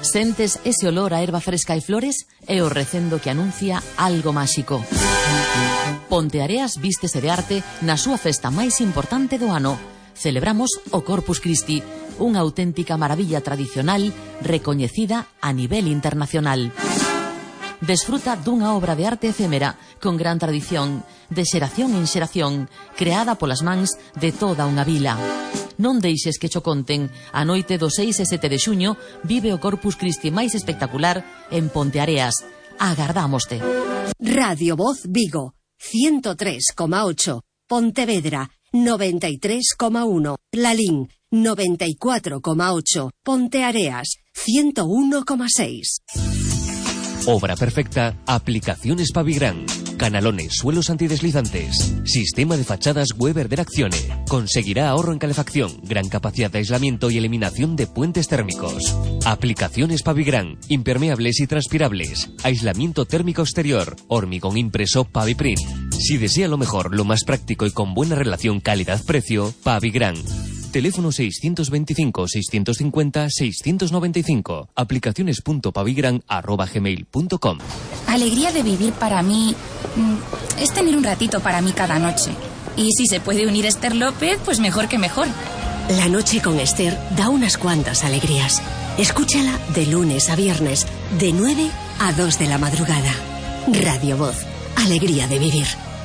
Sentes ese olor a erva fresca e flores? É o recendo que anuncia algo máxico. Ponteareas vístese de arte na súa festa máis importante do ano. Celebramos o Corpus Christi, unha auténtica maravilla tradicional recoñecida a nivel internacional. Desfruta dunha obra de arte efémera con gran tradición, de xeración en xeración, creada polas mans de toda unha vila. Non deixes que cho conten. A noite do 6 e 7 de xuño vive o Corpus Christi máis espectacular en Ponteareas. Agardámoste. Radio Voz Vigo, 103,8. Pontevedra, 93,1. Lalín, 94,8. Ponteareas, 101,6. Obra perfecta, aplicaciones Pavigran, canalones, suelos antideslizantes, sistema de fachadas Weber de Accione. Conseguirá ahorro en calefacción, gran capacidad de aislamiento y eliminación de puentes térmicos. Aplicaciones Pavigran, impermeables y transpirables, aislamiento térmico exterior, hormigón impreso Paviprint. Si desea lo mejor, lo más práctico y con buena relación calidad-precio, Pavigran. Teléfono 625-650-695. Aplicaciones.pavigran@gmail.com. Alegría de vivir para mí es tener un ratito para mí cada noche. Y si se puede unir Esther López, pues mejor que mejor. La noche con Esther da unas cuantas alegrías. Escúchala de lunes a viernes, de 9 a 2 de la madrugada. Radio Voz, alegría de vivir.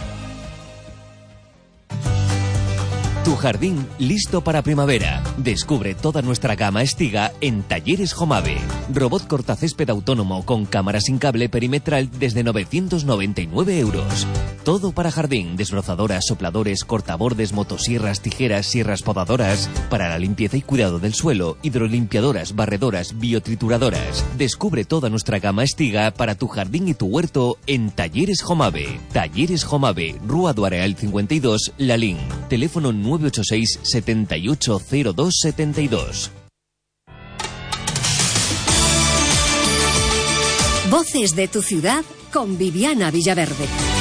Tu jardín listo para primavera. Descubre toda nuestra gama Estiga en Talleres Jomave. Robot cortacésped autónomo con cámara sin cable perimetral desde 999 euros. Todo para jardín, desbrozadoras, sopladores, cortabordes, motosierras, tijeras, sierras podadoras. Para la limpieza y cuidado del suelo, hidrolimpiadoras, barredoras, biotrituradoras. Descubre toda nuestra gama Estiga para tu jardín y tu huerto en Talleres Jomave. Talleres Jomave, Rúa do Areal 52, Lalín. Teléfono 986 780272. Voces de tu ciudad con Viviana Villaverde.